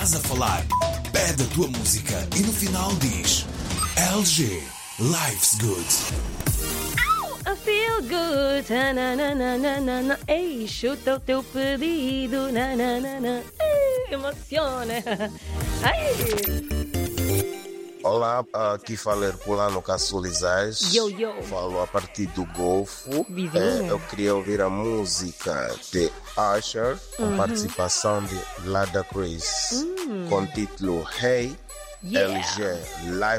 estás a falar? Pede a tua música e no final diz LG, Life's Good. I feel good, na na na na na na. Ei, chuta o teu pedido, na na na na. Ei, emociona. Ai. Olá, aqui fala Herculano Caçulizais. Yo, yo. Falo a partir do Golfo. Vizinho. Eu queria ouvir a música de Usher, com participação de Lada Chris, com título Hey, Yeah. LG, Life.